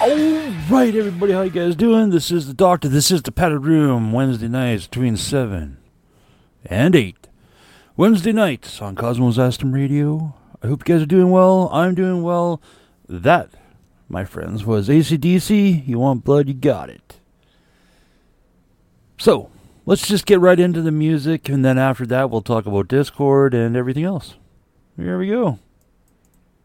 Alright, everybody, how you guys doing? This is the Doctor. This is the Padded Room, Wednesday nights between 7 and 8. Wednesday nights on Cosmos Aston Radio. I hope you guys are doing well. I'm doing well. That, my friends, was AC/DC. You want blood, you got it. So, let's just get right into the music, and then after that, we'll talk about Discord and everything else. Here we go.